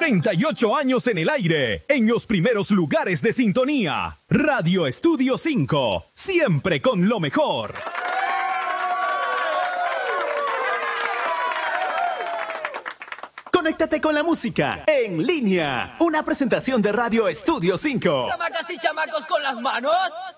38 años en el aire, en los primeros lugares de sintonía. Radio Estudio 5, siempre con lo mejor. Conéctate con la música en línea. Una presentación de Radio Estudio 5. Chamacas y chamacos con las manos